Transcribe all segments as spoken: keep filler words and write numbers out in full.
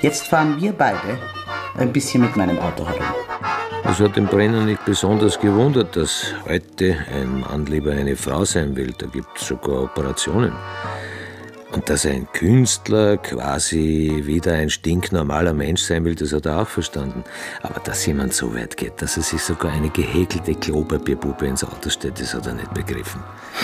Jetzt fahren wir beide ein bisschen mit meinem Auto herum. Es hat den Brenner nicht besonders gewundert, dass heute ein Mann lieber eine Frau sein will. Da gibt es sogar Operationen. Und dass ein Künstler quasi wieder ein stinknormaler Mensch sein will, das hat er auch verstanden. Aber dass jemand so weit geht, dass er sich sogar eine gehäkelte Klopapierpuppe ins Auto stellt, das hat er nicht begriffen.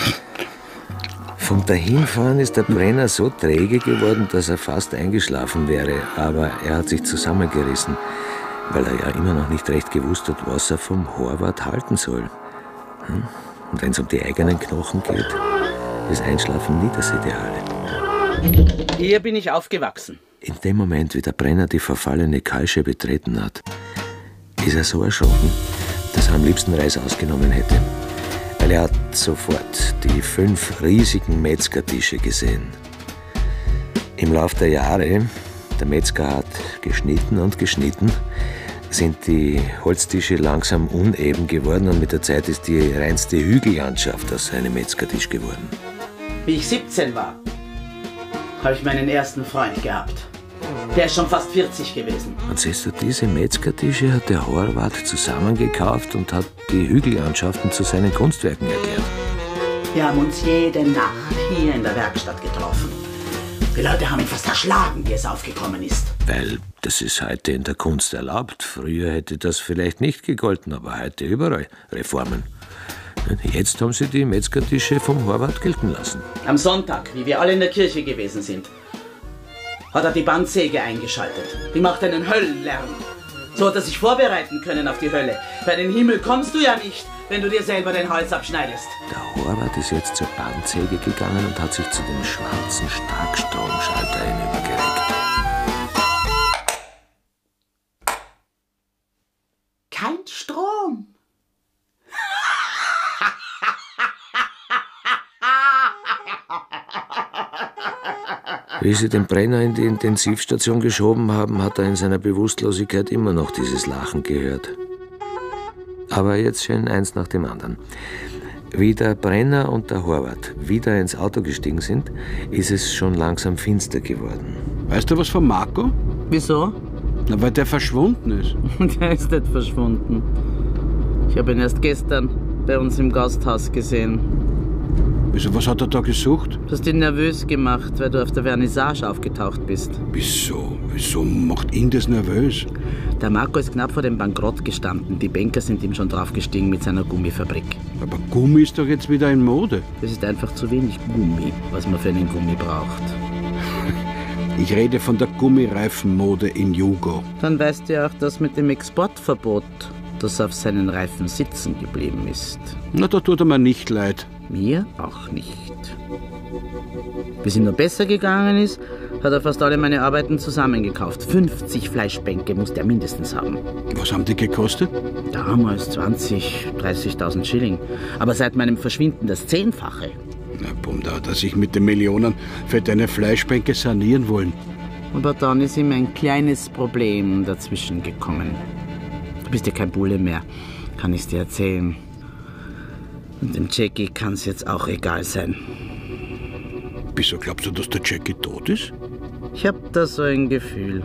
Vom Dahinfahren ist der Brenner so träge geworden, dass er fast eingeschlafen wäre. Aber er hat sich zusammengerissen, weil er ja immer noch nicht recht gewusst hat, was er vom Horvath halten soll. Und wenn es um die eigenen Knochen geht, ist Einschlafen nie das Ideale. Hier bin ich aufgewachsen. In dem Moment, wie der Brenner die verfallene Kalsche betreten hat, ist er so erschrocken, dass er am liebsten Reis ausgenommen hätte. Weil er hat sofort die fünf riesigen Metzgertische gesehen. Im Lauf der Jahre, der Metzger hat geschnitten und geschnitten, sind die Holztische langsam uneben geworden und mit der Zeit ist die reinste Hügellandschaft aus einem Metzgertisch geworden. Wie ich siebzehn war, habe ich meinen ersten Freund gehabt. Der ist schon fast vierzig gewesen. Und siehst du, diese Metzgertische hat der Horvath zusammengekauft und hat die Hügellandschaften zu seinen Kunstwerken erklärt. Wir haben uns jede Nacht hier in der Werkstatt getroffen. Die Leute haben ihn fast erschlagen, wie es aufgekommen ist. Weil das ist heute in der Kunst erlaubt. Früher hätte das vielleicht nicht gegolten, aber heute überall Reformen. Jetzt haben sie die Metzgertische vom Horvath gelten lassen. Am Sonntag, wie wir alle in der Kirche gewesen sind, hat er die Bandsäge eingeschaltet. Die macht einen Höllenlärm. So hat er sich vorbereiten können auf die Hölle. Bei den Himmel kommst du ja nicht, wenn du dir selber den Hals abschneidest. Der Horvath ist jetzt zur Bandsäge gegangen und hat sich zu dem schwarzen Starkstromschalter hinübergereckt. Kein Strom. Wie sie den Brenner in die Intensivstation geschoben haben, hat er in seiner Bewusstlosigkeit immer noch dieses Lachen gehört. Aber jetzt schön eins nach dem anderen. Wie der Brenner und der Horvath wieder ins Auto gestiegen sind, ist es schon langsam finster geworden. Weißt du was von Marco? Wieso? Na, weil der verschwunden ist. Der ist nicht verschwunden. Ich habe ihn erst gestern bei uns im Gasthaus gesehen. Wieso, was hat er da gesucht? Du hast ihn nervös gemacht, weil du auf der Vernissage aufgetaucht bist. Wieso? Wieso macht ihn das nervös? Der Marco ist knapp vor dem Bankrott gestanden. Die Banker sind ihm schon draufgestiegen mit seiner Gummifabrik. Aber Gummi ist doch jetzt wieder in Mode. Das ist einfach zu wenig Gummi, was man für einen Gummi braucht. Ich rede von der Gummireifenmode in Jugo. Dann weißt du ja auch, dass mit dem Exportverbot das auf seinen Reifen sitzen geblieben ist. Na, da tut er mir nicht leid. Mir auch nicht. Bis ihm noch besser gegangen ist, hat er fast alle meine Arbeiten zusammengekauft. fünfzig Fleischbänke musste er mindestens haben. Was haben die gekostet? Damals zwanzig, dreißigtausend Schilling. Aber seit meinem Verschwinden das Zehnfache. Na, bumm, da hat er sich mit den Millionen für deine Fleischbänke sanieren wollen. Aber dann ist ihm ein kleines Problem dazwischen gekommen. Du bist ja kein Bulle mehr, kann ich's dir erzählen. Und dem Jackie kann's jetzt auch egal sein. Wieso glaubst du, dass der Jackie tot ist? Ich hab da so ein Gefühl.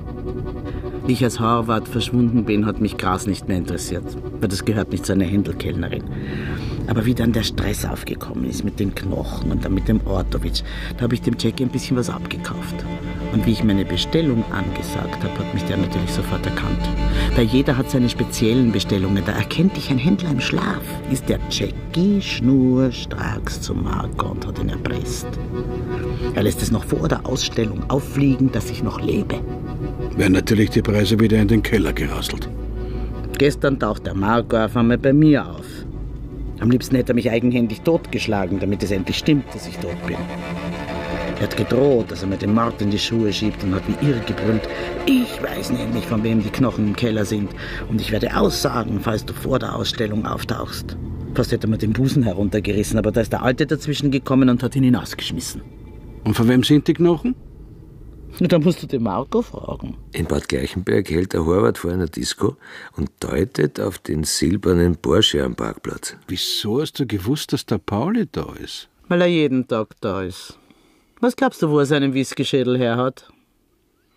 Wie ich als Horvath verschwunden bin, hat mich Gras nicht mehr interessiert. Weil das gehört nicht zu einer Händelkellnerin. Aber wie dann der Stress aufgekommen ist mit den Knochen und dann mit dem Ortowitsch, da habe ich dem Jackie ein bisschen was abgekauft. Und wie ich meine Bestellung angesagt habe, hat mich der natürlich sofort erkannt. Weil jeder hat seine speziellen Bestellungen. Da erkennt dich ein Händler im Schlaf. Ist der Jackie schnurstracks zum Marco und hat ihn erpresst. Er lässt es noch vor der Ausstellung auffliegen, dass ich noch lebe. Werden natürlich die Preise wieder in den Keller gerasselt. Gestern taucht der Marco auf einmal bei mir auf. Am liebsten hätte er mich eigenhändig totgeschlagen, damit es endlich stimmt, dass ich tot bin. Er hat gedroht, dass er mir den Mord in die Schuhe schiebt und hat wie irre gebrüllt. Ich weiß nämlich, von wem die Knochen im Keller sind. Und ich werde aussagen, falls du vor der Ausstellung auftauchst. Fast hätte er mir den Busen heruntergerissen, aber da ist der Alte dazwischen gekommen und hat ihn hinausgeschmissen. Und von wem sind die Knochen? Und dann musst du den Marco fragen. In Bad Gleichenberg hält der Horvath vor einer Disco und deutet auf den silbernen Porsche am Parkplatz. Wieso hast du gewusst, dass der Pauli da ist? Weil er jeden Tag da ist. Was glaubst du, wo er seinen Whiskyschädel her hat?